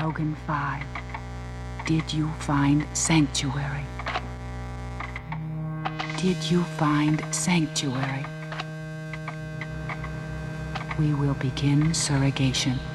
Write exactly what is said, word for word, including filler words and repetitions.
Logan five. Did you find sanctuary? Did you find sanctuary? We will begin surrogation.